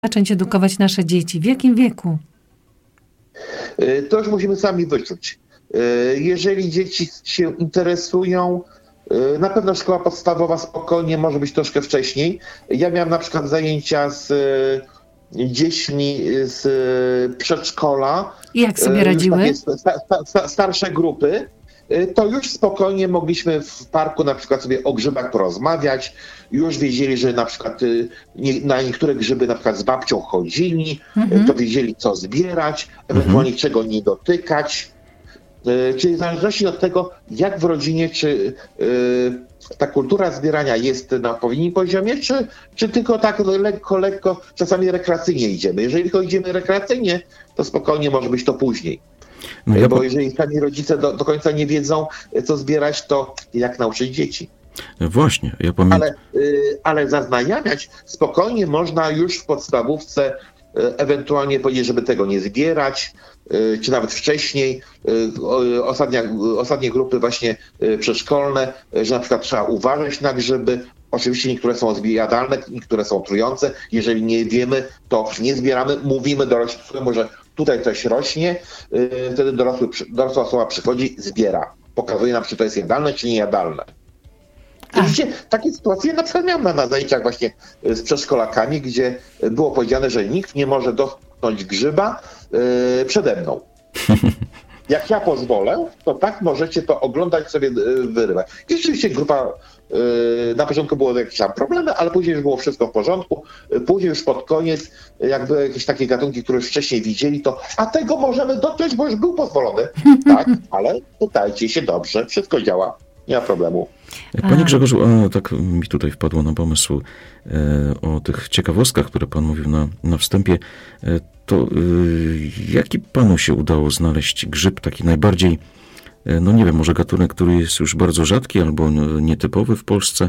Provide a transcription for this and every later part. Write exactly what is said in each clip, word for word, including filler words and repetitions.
zacząć edukować nasze dzieci? W jakim wieku? To już musimy sami wyczuć. Jeżeli dzieci się interesują, na pewno szkoła podstawowa spokojnie może być troszkę wcześniej. Ja miałem na przykład zajęcia z dziećmi z przedszkola. I jak sobie radziły? Sta, sta, starsze grupy. To już spokojnie mogliśmy w parku na przykład sobie o grzybach porozmawiać. Już wiedzieli, że na przykład nie, na niektóre grzyby na przykład z babcią chodzili, mhm. to wiedzieli co zbierać, ewentualnie mhm. czego nie dotykać. Czyli w zależności od tego, jak w rodzinie, czy y, ta kultura zbierania jest na odpowiednim poziomie, czy, czy tylko tak lekko, lekko, czasami rekreacyjnie idziemy. Jeżeli tylko idziemy rekreacyjnie, to spokojnie może być to później. No ja Bo po... jeżeli sami rodzice do, do końca nie wiedzą, co zbierać, to jak nauczyć dzieci? Właśnie, ja pamiętam. Ale, y, ale zaznajamiać spokojnie można już w podstawówce, y, ewentualnie powiedzieć, żeby tego nie zbierać, y, czy nawet wcześniej. Y, ostatnia, ostatnie grupy właśnie y, przedszkolne, y, że na przykład trzeba uważać na grzyby. Oczywiście niektóre są zjadalne, niektóre są trujące. Jeżeli nie wiemy, to nie zbieramy. Mówimy dorosłemu, że tutaj coś rośnie. Y, wtedy dorosły, dorosła osoba przychodzi, zbiera. Pokazuje nam, czy to jest jadalne, czy niejadalne. Oczywiście takie sytuacje na przykład miałem na, na zajęciach właśnie z przedszkolakami, gdzie było powiedziane, że nikt nie może dotknąć grzyba yy, przede mną. Jak ja pozwolę, to tak możecie to oglądać, sobie yy, wyrywać. I rzeczywiście grupa, yy, na początku było jakieś tam problemy, ale później już było wszystko w porządku. Yy, później już pod koniec, yy, jak były jakieś takie gatunki, które już wcześniej widzieli, to a tego możemy dotknąć, bo już był pozwolony. Tak, ale pytajcie się dobrze, wszystko działa, nie ma problemu. Panie Grzegorzu, a tak mi tutaj wpadło na pomysł e, o tych ciekawostkach, które pan mówił na, na wstępie. E, to e, jaki panu się udało znaleźć grzyb taki najbardziej, e, no nie wiem, może gatunek, który jest już bardzo rzadki albo nietypowy w Polsce?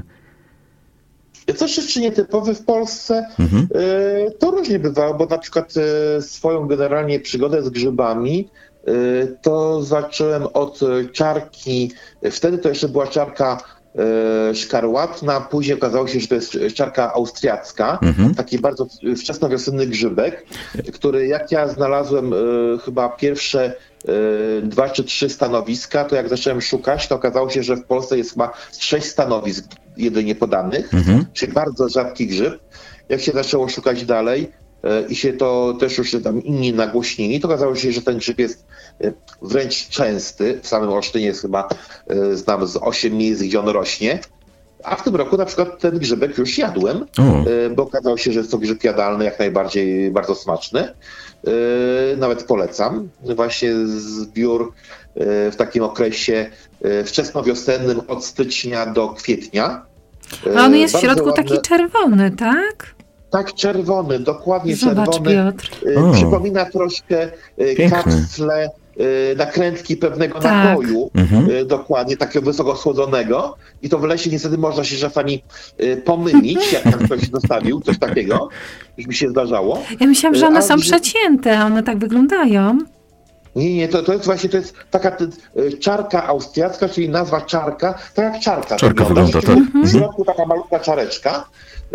Coś jeszcze nietypowy w Polsce, mhm. e, to różnie bywało, bo na przykład e, swoją generalnie przygodę z grzybami to zacząłem od czarki, wtedy to jeszcze była czarka szkarłatna, później okazało się, że to jest czarka austriacka, mhm. taki bardzo wczesnowiosenny grzybek, który jak ja znalazłem chyba pierwsze dwa czy trzy stanowiska, to jak zacząłem szukać, to okazało się, że w Polsce jest chyba sześć stanowisk jedynie podanych, mhm. czyli bardzo rzadki grzyb. Jak się zaczęło szukać dalej, i się to też już tam inni nagłośnili, to okazało się, że ten grzyb jest wręcz częsty. W samym Olsztynie jest chyba, znam z osiem miejsc, gdzie on rośnie. A w tym roku na przykład ten grzybek już jadłem, o. bo okazało się, że jest to grzyb jadalny, jak najbardziej bardzo smaczny. Nawet polecam. Właśnie zbiór w takim okresie wczesnowiosennym od stycznia do kwietnia. A on jest w środku ładne... taki czerwony, tak? Tak, czerwony, dokładnie Zobacz, czerwony. Piotr. O. Przypomina troszkę Piękny. kapsle nakrętki pewnego tak. napoju, mhm. dokładnie, takiego wysoko schłodzonego. I to w lesie niestety można się czasami pomylić, jak tam ktoś zostawił, coś takiego. Już mi się zdarzało. Ja myślałam, że one A, są że... przecięte, a one tak wyglądają. Nie, nie, to, to jest właśnie, to jest taka czarka austriacka, czyli nazwa czarka, tak jak czarka. Czarka wygląda, tak. W środku taka malutka czareczka,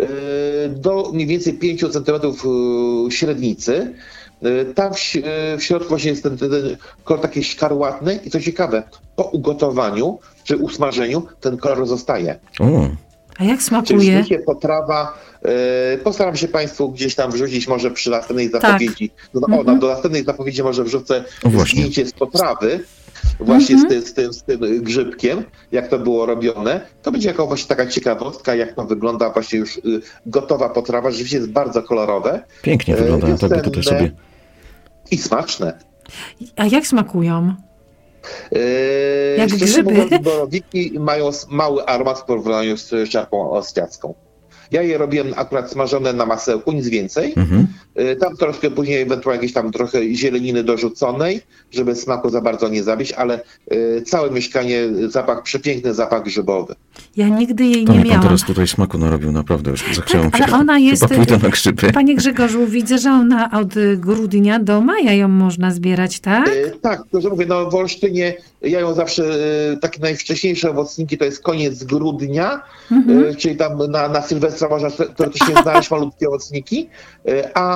do mniej więcej pięć centymetrów średnicy. Tam w, w środku właśnie jest ten, ten, ten kolor taki szkarłatny i co ciekawe, po ugotowaniu czy usmażeniu ten kolor zostaje. O. A jak smakuje? Czyli potrawa, yy, postaram się Państwu gdzieś tam wrzucić może przy następnej zapowiedzi. Tak. No, mm-hmm. o, do następnej zapowiedzi może wrzucę zdjęcie z potrawy. Właśnie mm-hmm. z, tym, z, tym, z tym grzybkiem, jak to było robione. To będzie jako właśnie taka ciekawostka, jak to wygląda właśnie już y, gotowa potrawa. Rzeczywiście jest bardzo kolorowe. Pięknie wyglądają, y, tak tutaj sobie. I smaczne. A jak smakują? Yy, jak grzyby? Mówiąc, borowiki mają mały aromat w porównaniu z czarką austriacką. Ja je robiłem akurat smażone na masełku, nic więcej. Mhm. Tam troszkę później ewentualnie jakieś tam trochę zieleniny dorzuconej, żeby smaku za bardzo nie zabić, ale całe mieszkanie, zapach, przepiękny zapach grzybowy. Ja nigdy jej to nie mi pan miałam. teraz tutaj smaku narobił, naprawdę już zachciałem Tak, się. ale ona jest, Chyba pójdę na grzyby. Panie Grzegorzu, widzę, że ona od grudnia do maja ją można zbierać, tak? E, tak, to że mówię, no w Olsztynie ja ją zawsze, e, takie najwcześniejsze owocniki to jest koniec grudnia, mhm. e, czyli tam na, na Sylwestra można teoretycznie znaleźć malutkie owocniki, e, a